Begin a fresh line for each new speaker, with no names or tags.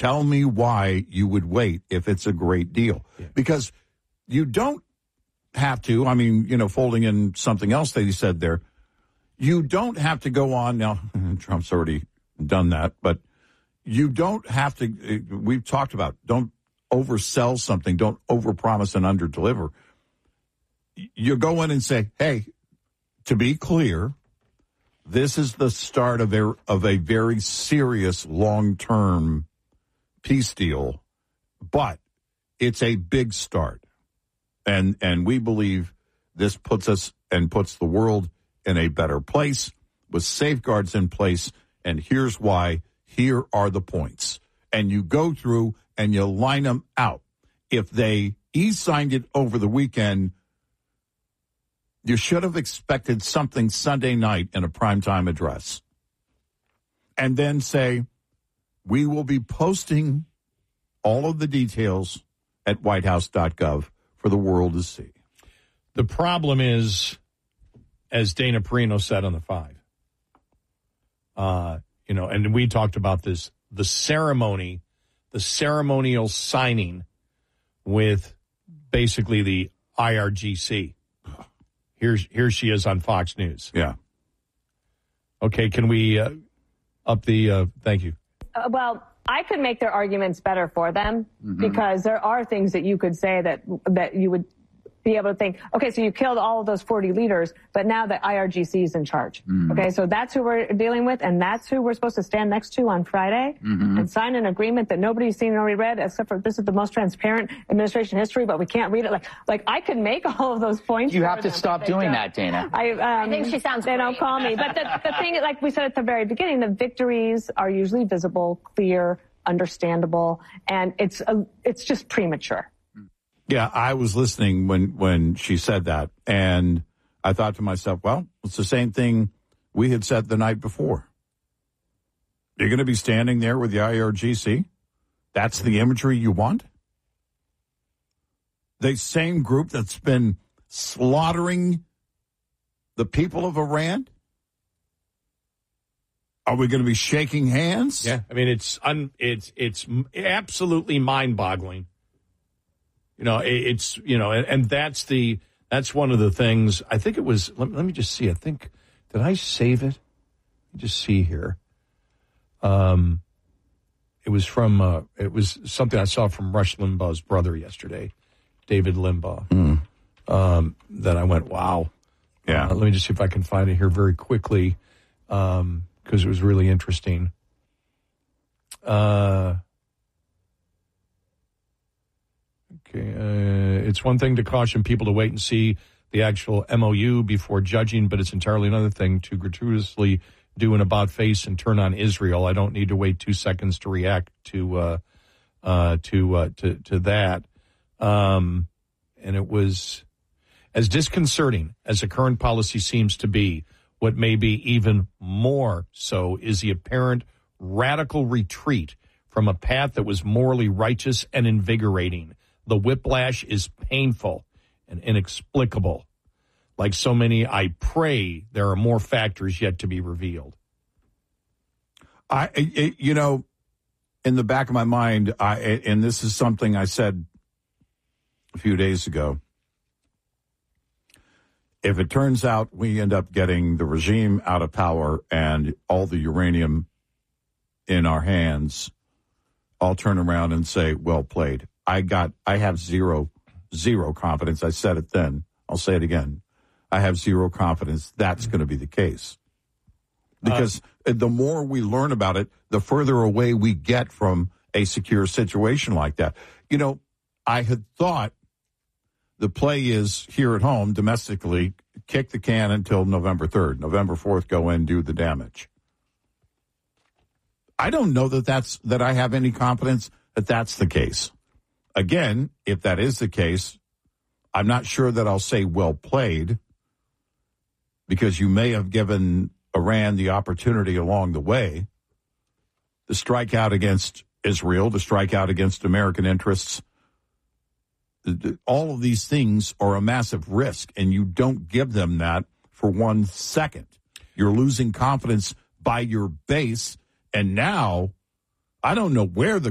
Tell me why you would wait if it's a great deal. Yeah. Because you don't have to, folding in something else that he said there, you don't have to go on. Now, Trump's already done that, but you don't have to, we've talked about, don't oversell something, don't overpromise and underdeliver. You go in and say, hey, to be clear, this is the start of a very serious long-term peace deal, but it's a big start. And we believe this puts us and puts the world in a better place with safeguards in place. And here's why. Here are the points. And you go through and you line them out. If he signed it over the weekend, you should have expected something Sunday night in a primetime address. And then say, we will be posting all of the details at whitehouse.gov for the world to see.
The problem is, as Dana Perino said on the 5, and we talked about this, the ceremonial signing with basically the IRGC. Here she is on Fox News.
Yeah.
Okay, can we up the thank you.
Well, I could make their arguments better for them because there are things that you could say that you would be able to think, okay, so you killed all of those 40 leaders, but now the IRGC is in charge. Okay, so that's who we're dealing with, and that's who we're supposed to stand next to on Friday and sign an agreement that nobody's seen or read, except for this is the most transparent administration history, but we can't read it. Like I could make all of those points.
You have to stop doing that, Dana.
I think she sounds great. They don't call me. But the thing, like we said at the very beginning, the victories are usually visible, clear, understandable, and it's just premature.
Yeah, I was listening when she said that, and I thought to myself, well, it's the same thing we had said the night before. You're going to be standing there with the IRGC? That's the imagery you want? The same group that's been slaughtering the people of Iran? Are we going to be shaking hands?
Yeah, I mean, it's absolutely mind-boggling. And that's one of the things. I think it was, let me just see. Did I save it? Let me just see here. It was something I saw from Rush Limbaugh's brother yesterday, David Limbaugh, that I went, wow.
Yeah.
Let me just see if I can find it here very quickly, because it was really interesting. It's one thing to caution people to wait and see the actual MOU before judging, but it's entirely another thing to gratuitously do an about-face and turn on Israel. I don't need to wait 2 seconds to react to that. And it was as disconcerting as the current policy seems to be. What may be even more so is the apparent radical retreat from a path that was morally righteous and invigorating. The whiplash is painful and inexplicable. Like so many, I pray there are more factors yet to be revealed.
In the back of my mind, and this is something I said a few days ago, if it turns out we end up getting the regime out of power and all the uranium in our hands, I'll turn around and say, well played. I have zero confidence. I said it then. I'll say it again. I have zero confidence that's going to be the case. Because the more we learn about it, the further away we get from a secure situation like that. I had thought the play is here at home, domestically, kick the can until November 3rd. November 4th, go in, do the damage. I don't know that I have any confidence that that's the case. Again, if that is the case, I'm not sure that I'll say well played, because you may have given Iran the opportunity along the way to strike out against Israel, to strike out against American interests. All of these things are a massive risk, and you don't give them that for 1 second. You're losing confidence by your base, and now I don't know where the